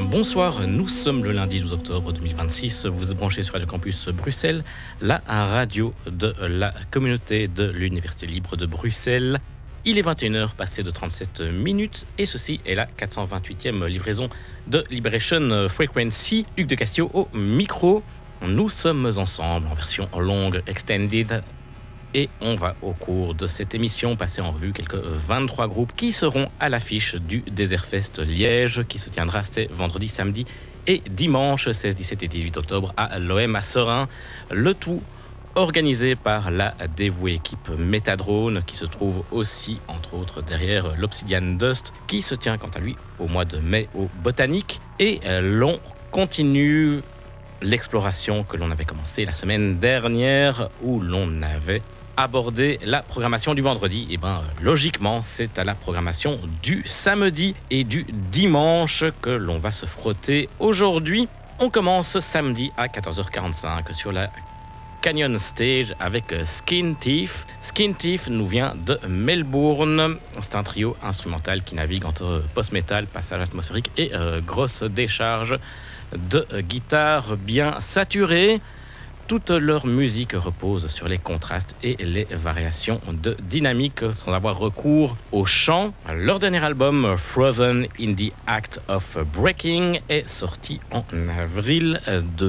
Bonsoir, nous sommes le lundi 12 octobre 2026. Vous êtes branchés sur Radio Campus Bruxelles, la radio de la communauté de l'Université libre de Bruxelles. Il est 21h passé de 37 minutes et ceci est la 428e livraison de Liberation Frequency. Hugues de Cassio au micro. Nous sommes ensemble en version longue, extended. Et on va au cours de cette émission passer en revue quelques 23 groupes qui seront à l'affiche du Desertfest Liège qui se tiendra ces vendredi, samedi et dimanche 16, 17 et 18 octobre à l'OM à Serein. Le tout organisé par la dévouée équipe Métadrone qui se trouve aussi entre autres derrière l'Obsidian Dust qui se tient quant à lui au mois de mai au Botanique. Et l'on continue l'exploration que l'on avait commencé la semaine dernière où l'on avait abordé la programmation du vendredi. Et logiquement, c'est à la programmation du samedi et du dimanche que l'on va se frotter aujourd'hui. On commence samedi à 14h45 sur la Canyon Stage avec Skin Thief. Skin Thief nous vient de Melbourne. C'est un trio instrumental qui navigue entre post-metal, passage atmosphérique et grosse décharge de guitare bien saturée. Toute leur musique repose sur les contrastes et les variations de dynamique sans avoir recours au chant. Leur dernier album, Frozen in the Act of Breaking, est sorti en avril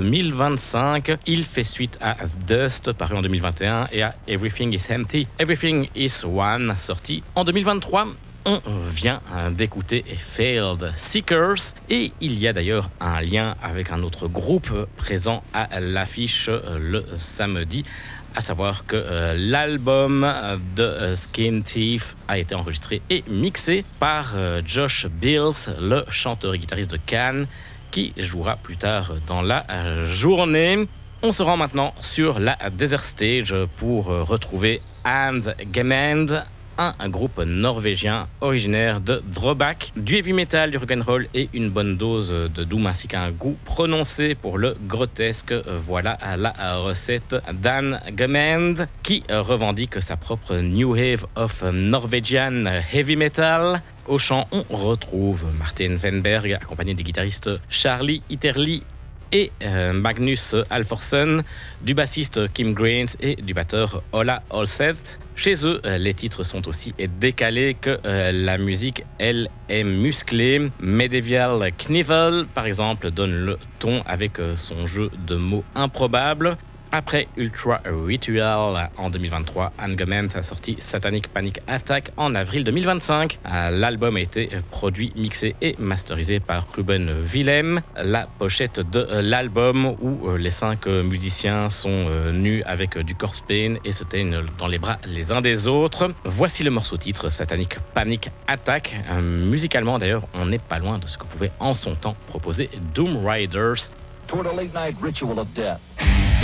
2025. Il fait suite à Dust, paru en 2021, et à Everything is Empty, Everything is One, sorti en 2023. On vient d'écouter Failed Seekers et il y a d'ailleurs un lien avec un autre groupe présent à l'affiche le samedi, à savoir que l'album de Skin Thief a été enregistré et mixé par Josh Bills, le chanteur et guitariste de Cannes, qui jouera plus tard dans la journée. On se rend maintenant sur la Desert Stage pour retrouver And Gemand, un groupe norvégien originaire de Drøbak, du heavy metal, du rock'n'roll et une bonne dose de doom ainsi qu'un goût prononcé pour le grotesque. Voilà la recette d'An Gemand qui revendique sa propre New Wave of Norwegian Heavy Metal. Au chant, on retrouve Martin Wenberg accompagné des guitaristes Charlie Iterli et Magnus Alforsen, du bassiste Kim Grains et du batteur Ola Olseth. Chez eux, les titres sont aussi décalés que la musique, elle, est musclée. Medieval Knivel, par exemple, donne le ton avec son jeu de mots improbables. Après Ultra Ritual en 2023, An Gemand a sorti Satanic Panic Attack en avril 2025. L'album a été produit, mixé et masterisé par Ruben Willem. La pochette de l'album où les 5 musiciens sont nus avec du corpse paint et se teignent dans les bras les uns des autres. Voici le morceau titre Satanic Panic Attack. Musicalement d'ailleurs, on n'est pas loin de ce que pouvait en son temps proposer Doom Riders. Toward a late night ritual of death.